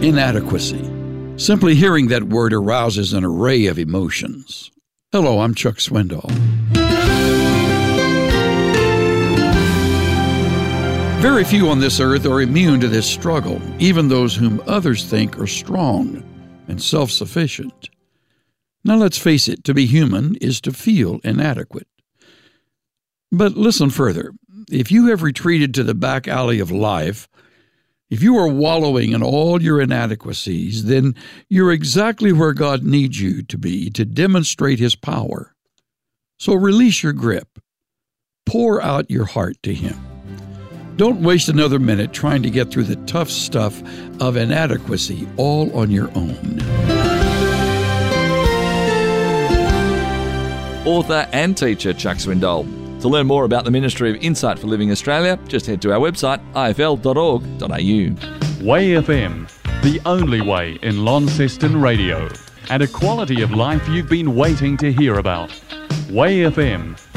Inadequacy. Simply hearing that word arouses an array of emotions. Hello, I'm Chuck Swindoll. Very few on this earth are immune to this struggle, even those whom others think are strong and self-sufficient. Now let's face it, to be human is to feel inadequate. But listen further. If you have retreated to the back alley of life, if you are wallowing in all your inadequacies, then you're exactly where God needs you to be to demonstrate His power. So release your grip. Pour out your heart to Him. Don't waste another minute trying to get through the tough stuff of inadequacy all on your own. Author and teacher Chuck Swindoll. To learn more about the Ministry of Insight for Living Australia, just head to our website, ifl.org.au. Way FM, the only way in Launceston radio, and a quality of life you've been waiting to hear about. Way FM,